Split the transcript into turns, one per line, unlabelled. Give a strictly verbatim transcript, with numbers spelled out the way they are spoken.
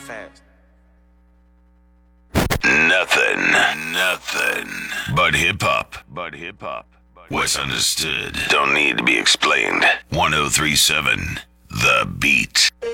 fast.
Nothing, nothing but hip hop. But hip hop. What's understood don't need to be explained. one oh three point seven The Beat.